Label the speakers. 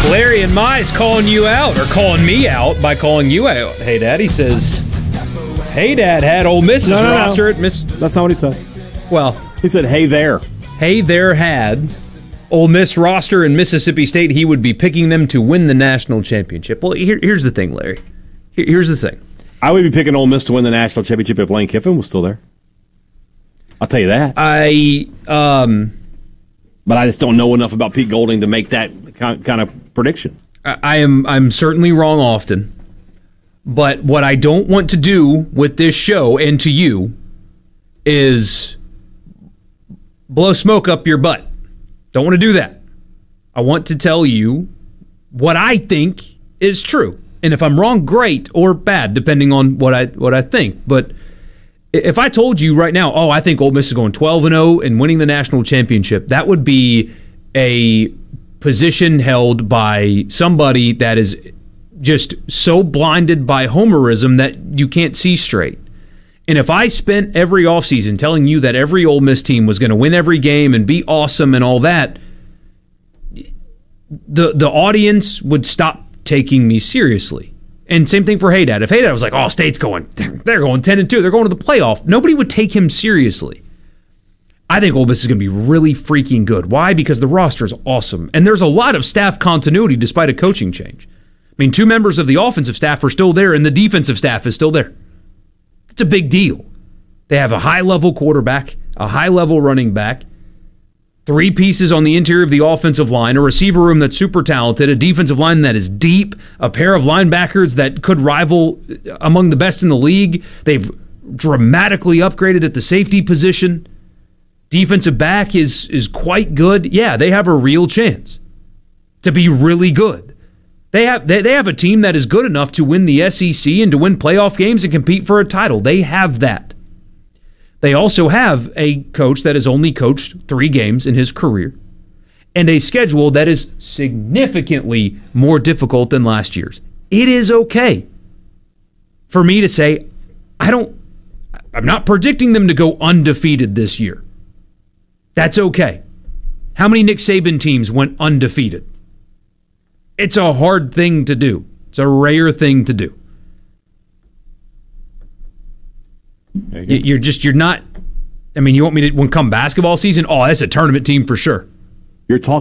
Speaker 1: Larry and Mize calling you out, or calling me out by calling you out. Hey, Dad, he says, hey, Dad had Ole Miss's roster at Miss.
Speaker 2: That's not what he said.
Speaker 1: Well,
Speaker 2: he said, hey there.
Speaker 1: Hey there had Ole Miss roster in Mississippi State. He would be picking them to win the national championship. Well, here's the thing, Larry. Here's the thing.
Speaker 2: I would be picking Ole Miss to win the national championship if Lane Kiffin was still there. I'll tell you that. But I just don't know enough about Pete Golding to make that kind of prediction.
Speaker 1: I'm certainly wrong often. But what I don't want to do with this show and to you is blow smoke up your butt. Don't want to do that. I want to tell you what I think is true. And if I'm wrong, great, or bad, depending on what I think. But if I told you right now, I think Ole Miss is going 12-0 and winning the national championship, that would be a position held by somebody that is just so blinded by homerism that you can't see straight. And if I spent every offseason telling you that every Ole Miss team was going to win every game and be awesome and all that, the audience would stop taking me seriously. And same thing for Haydad. If Haydad was like, State's going, they're going 10-2, they're going to the playoff, nobody would take him seriously. I think Ole Miss is going to be really freaking good. Why? Because the roster is awesome. And there's a lot of staff continuity despite a coaching change. I mean, 2 members of the offensive staff are still there, and the defensive staff is still there. It's a big deal. They have a high-level quarterback, a high-level running back, 3 pieces on the interior of the offensive line, a receiver room that's super talented, a defensive line that is deep, a pair of linebackers that could rival among the best in the league. They've dramatically upgraded at the safety position. Defensive back is quite good. Yeah, they have a real chance to be really good. They have a team that is good enough to win the SEC and to win playoff games and compete for a title. They have that. They also have a coach that has only coached 3 games in his career and a schedule that is significantly more difficult than last year's. It is okay for me to say, I'm not predicting them to go undefeated this year. That's okay. How many Nick Saban teams went undefeated? It's a hard thing to do. It's a rare thing to do. You're not. I mean, you want me to when come basketball season? That's a tournament team for sure.
Speaker 2: You're talking